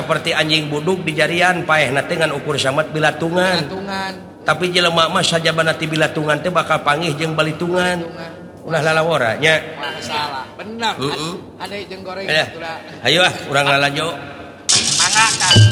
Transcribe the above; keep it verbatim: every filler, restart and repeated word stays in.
seperti anjing buduk di jarian paeh na dengan ukur samat bilatungan. Bilatungan. Tapi jelema mah sajabana ti bilatungan teh bakal panggih jeung balitungan. Ulah lalawara nya. Masalah. Benar. Heeh. Ada jeung goreng Ayo ah, urang lalajo. Mangga